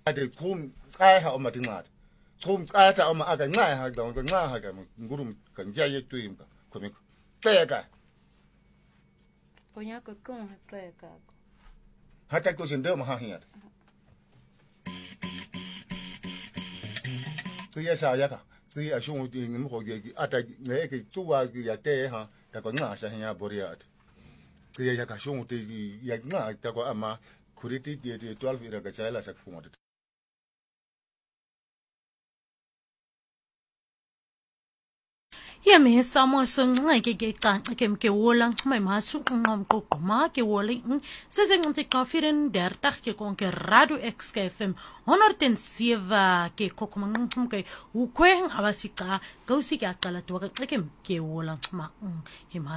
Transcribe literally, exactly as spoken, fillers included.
ade chum tsaiha oma tingat chum tsata oma aga ngai ha dong ngai ha ga ngurum kan ja ye tuim ka komi tega ponya ko kon ha tega hata ko sinde ma ha hiya tsuya sa ya ka tsuya shung ti ngim ho ge ata ne ke tuwa ge ya te ha ta ko nga sa hiya boriat tsuya ya ka shung ti ya nga ta ko ama kuriti ti ti twelve ira ga chala sa ku mo ya me samo so ngai ke ke ta ke ke wolang mai ma su ngom ko ko ma ke woling se se ngom te kafiren dertig ke kon ke radio X K F M honderd en zeven ke ko ko ngom ke u kweng abasika go si ka kala to ke ke ke wolang ma